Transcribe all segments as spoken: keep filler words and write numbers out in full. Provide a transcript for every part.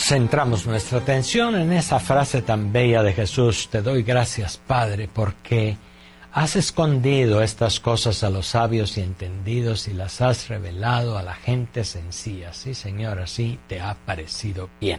centramos nuestra atención en esa frase tan bella de Jesús: te doy gracias, Padre, porque has escondido estas cosas a los sabios y entendidos y las has revelado a la gente sencilla. Sí, Señor, así te ha parecido bien.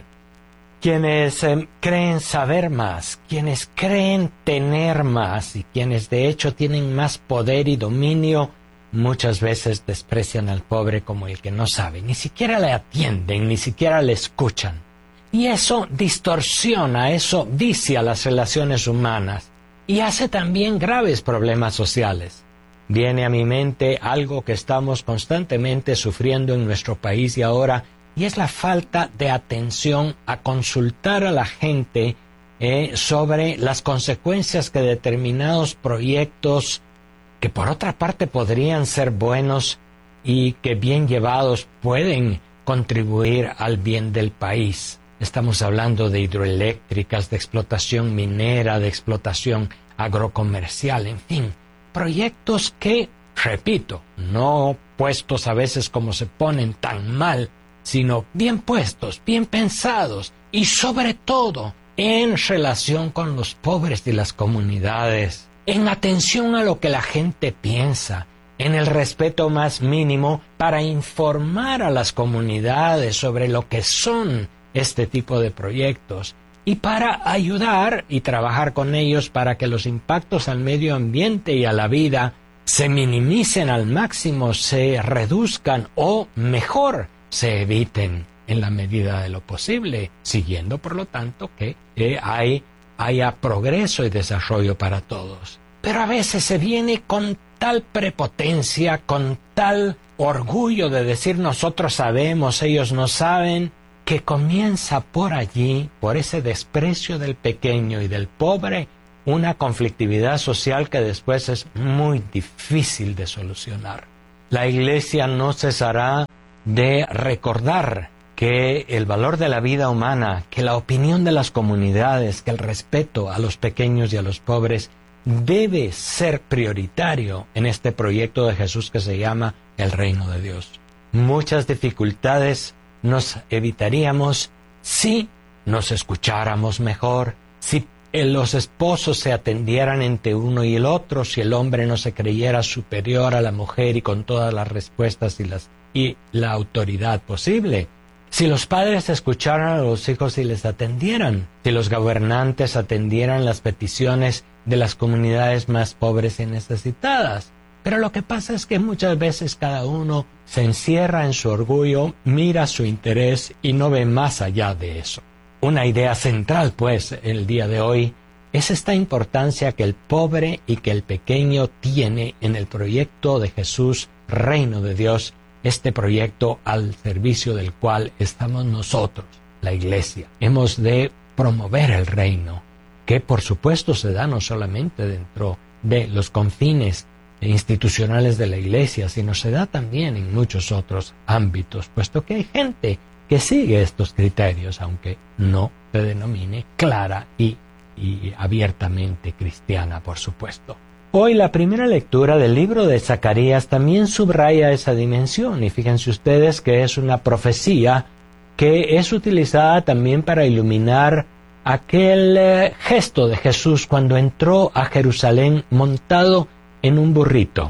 Quienes eh, creen saber más, quienes creen tener más y quienes de hecho tienen más poder y dominio, muchas veces desprecian al pobre como el que no sabe. Ni siquiera le atienden, ni siquiera le escuchan. Y eso distorsiona, eso vicia las relaciones humanas y hace también graves problemas sociales. Viene a mi mente algo que estamos constantemente sufriendo en nuestro país y ahora, y es la falta de atención a consultar a la gente eh, sobre las consecuencias que determinados proyectos, que por otra parte podrían ser buenos y que bien llevados pueden contribuir al bien del país. Estamos hablando de hidroeléctricas, de explotación minera, de explotación agrocomercial, en fin, proyectos que, repito, no puestos a veces como se ponen tan mal, sino bien puestos, bien pensados y sobre todo en relación con los pobres de las comunidades, en atención a lo que la gente piensa, en el respeto más mínimo para informar a las comunidades sobre lo que son este tipo de proyectos y para ayudar y trabajar con ellos para que los impactos al medio ambiente y a la vida se minimicen al máximo, se reduzcan o, mejor, se eviten en la medida de lo posible, siguiendo por lo tanto que eh, hay, haya progreso y desarrollo para todos. Pero a veces se viene con tal prepotencia, con tal orgullo de decir nosotros sabemos, ellos no saben, que comienza por allí, por ese desprecio del pequeño y del pobre, una conflictividad social que después es muy difícil de solucionar. La Iglesia no cesará de recordar que el valor de la vida humana, que la opinión de las comunidades, que el respeto a los pequeños y a los pobres debe ser prioritario en este proyecto de Jesús que se llama el Reino de Dios. Muchas dificultades nos evitaríamos si nos escucháramos mejor, si los esposos se atendieran entre uno y el otro, si el hombre no se creyera superior a la mujer y con todas las respuestas y, las, y la autoridad posible, si los padres escucharan a los hijos y les atendieran, si los gobernantes atendieran las peticiones de las comunidades más pobres y necesitadas. Pero lo que pasa es que muchas veces cada uno se encierra en su orgullo, mira su interés y no ve más allá de eso. Una idea central, pues, el día de hoy, es esta importancia que el pobre y que el pequeño tiene en el proyecto de Jesús, Reino de Dios, este proyecto al servicio del cual estamos nosotros, la Iglesia. Hemos de promover el reino, que por supuesto se da no solamente dentro de los confines institucionales de la Iglesia, sino se da también en muchos otros ámbitos, puesto que hay gente que sigue estos criterios, aunque no se denomine clara y, y abiertamente cristiana, por supuesto. Hoy la primera lectura del libro de Zacarías también subraya esa dimensión, y fíjense ustedes que es una profecía que es utilizada también para iluminar aquel eh, gesto de Jesús cuando entró a Jerusalén montado en un burrito.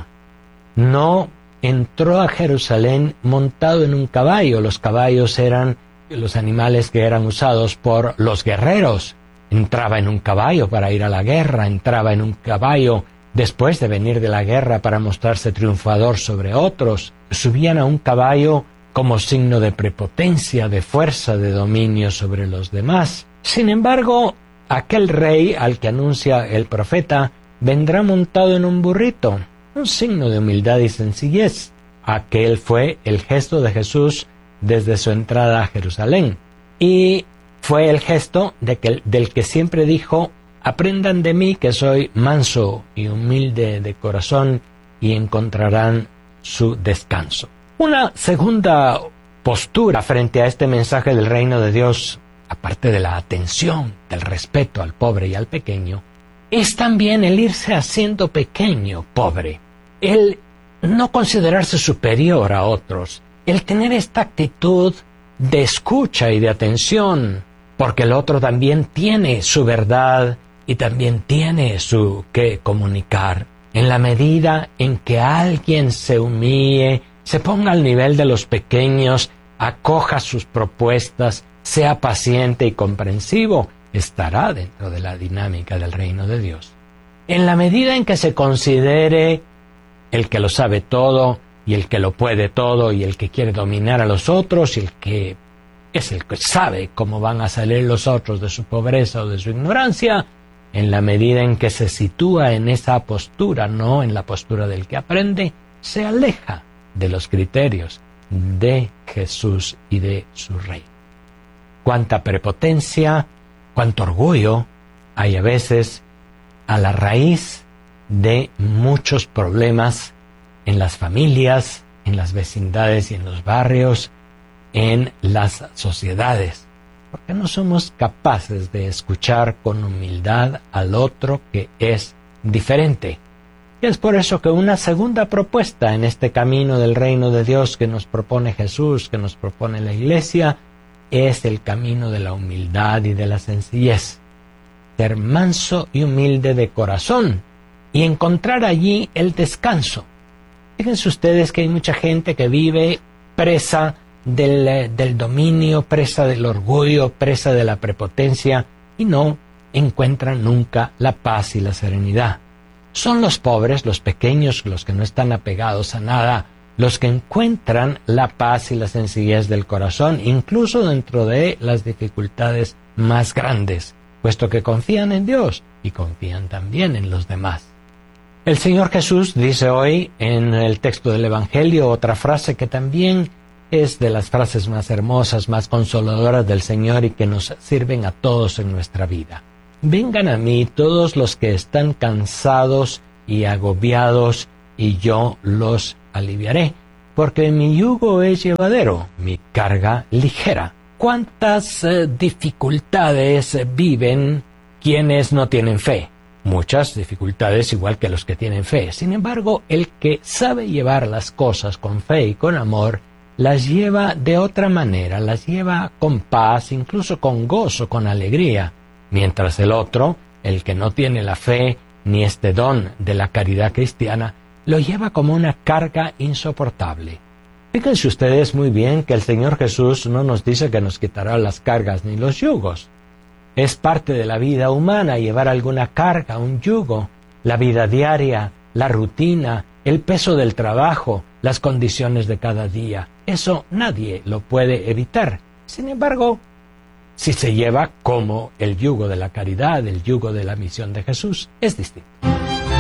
No entró a Jerusalén montado en un caballo. Los caballos eran los animales que eran usados por los guerreros. Entraba en un caballo para ir a la guerra, entraba en un caballo después de venir de la guerra para mostrarse triunfador sobre otros. Subían a un caballo como signo de prepotencia, de fuerza, de dominio sobre los demás. Sin embargo, aquel rey al que anuncia el profeta vendrá montado en un burrito, un signo de humildad y sencillez. Aquel fue el gesto de Jesús desde su entrada a Jerusalén. Y fue el gesto de que, del que siempre dijo: aprendan de mí que soy manso y humilde de corazón y encontrarán su descanso. Una segunda postura frente a este mensaje del reino de Dios, aparte de la atención, del respeto al pobre y al pequeño, es también el irse haciendo pequeño, pobre, el no considerarse superior a otros, el tener esta actitud de escucha y de atención, porque el otro también tiene su verdad y también tiene su que comunicar. En la medida en que alguien se humille, se ponga al nivel de los pequeños, acoja sus propuestas, sea paciente y comprensivo, estará dentro de la dinámica del reino de Dios. En la medida en que se considere el que lo sabe todo y el que lo puede todo y el que quiere dominar a los otros y el que es el que sabe cómo van a salir los otros de su pobreza o de su ignorancia, en la medida en que se sitúa en esa postura, no en la postura del que aprende, se aleja de los criterios de Jesús y de su reino. Cuánta prepotencia, cuánto orgullo hay a veces a la raíz de muchos problemas en las familias, en las vecindades y en los barrios, en las sociedades, porque no somos capaces de escuchar con humildad al otro que es diferente. Y es por eso que una segunda propuesta en este camino del reino de Dios que nos propone Jesús, que nos propone la Iglesia, es el camino de la humildad y de la sencillez. Ser manso y humilde de corazón y encontrar allí el descanso. Fíjense ustedes que hay mucha gente que vive presa del, del dominio, presa del orgullo, presa de la prepotencia y no encuentran nunca la paz y la serenidad. Son los pobres, los pequeños, los que no están apegados a nada, los que encuentran la paz y la sencillez del corazón, incluso dentro de las dificultades más grandes, puesto que confían en Dios y confían también en los demás. El Señor Jesús dice hoy en el texto del Evangelio otra frase que también es de las frases más hermosas, más consoladoras del Señor y que nos sirven a todos en nuestra vida. Vengan a mí todos los que están cansados y agobiados, y yo los aliviaré, porque mi yugo es llevadero, mi carga ligera. ¿Cuántas eh, dificultades viven quienes no tienen fe? Muchas dificultades igual que los que tienen fe. Sin embargo, el que sabe llevar las cosas con fe y con amor, las lleva de otra manera, las lleva con paz, incluso con gozo, con alegría. Mientras el otro, el que no tiene la fe ni este don de la caridad cristiana, lo lleva como una carga insoportable. Fíjense ustedes muy bien que el Señor Jesús no nos dice que nos quitará las cargas ni los yugos. Es parte de la vida humana llevar alguna carga, un yugo, la vida diaria, la rutina, el peso del trabajo, las condiciones de cada día. Eso nadie lo puede evitar. Sin embargo, si se lleva como el yugo de la caridad, el yugo de la misión de Jesús, es distinto.